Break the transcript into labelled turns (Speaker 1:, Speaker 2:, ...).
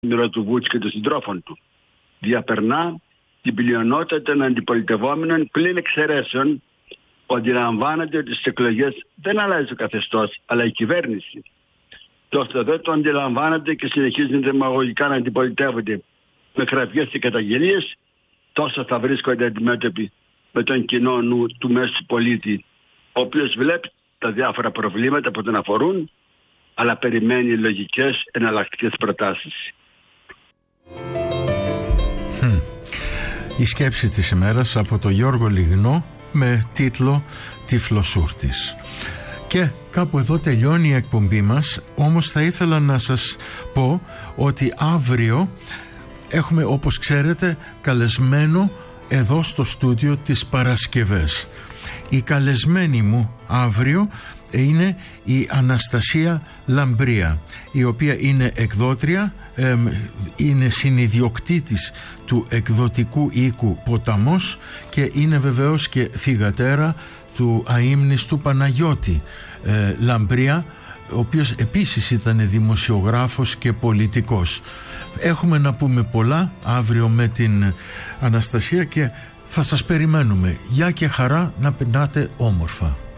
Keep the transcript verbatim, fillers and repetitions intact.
Speaker 1: νερό του Βούτση και των συντρόφων του. Διαπερνά την πλειονότητα των αντιπολιτευόμενων πλην εξαιρέσεων που αντιλαμβάνονται ότι στις εκλογές δεν αλλάζει το καθεστώς, αλλά η κυβέρνηση. Τόσο δεν το αντιλαμβάνονται και συνεχίζουν δημαγωγικά να αντιπολιτεύονται με κραυγές και καταγγελίες, τόσο θα βρίσκονται αντιμέτωποι με τον κοινό νου του μέσου πολίτη, ο οποίος βλέπει τα διάφορα προβλήματα που τον αφορούν, αλλά περιμένει λογικές εναλλακτικές προτάσεις.
Speaker 2: Hm. Η σκέψη της ημέρας από τον Γιώργο Λιγνό με τίτλο «Τυφλοσούρτης». Και κάπου εδώ τελειώνει η εκπομπή μας, όμως θα ήθελα να σας πω ότι αύριο έχουμε, όπως ξέρετε, καλεσμένο εδώ στο στούντιο τις Παρασκευές. Η καλεσμένη μου αύριο είναι η Αναστασία Λαμπρία, η οποία είναι εκδότρια, ε, είναι συνιδιοκτήτης του εκδοτικού οίκου Ποταμός και είναι βεβαίως και θυγατέρα του αείμνηστου Παναγιώτη ε, Λαμπρία, ο οποίος επίσης ήταν δημοσιογράφος και πολιτικός. Έχουμε να πούμε πολλά αύριο με την Αναστασία και θα σας περιμένουμε. Γεια και χαρά, να περνάτε όμορφα.